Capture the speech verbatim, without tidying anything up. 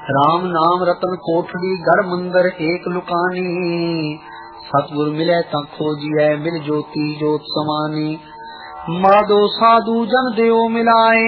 राम नाम रतन कोठड़ी गढ़ मंदिर एक लुकानी, सतगुर मिले ता खोजिए मिल ज्योति जोत समानी। माधो साधु जन देव मिलाए,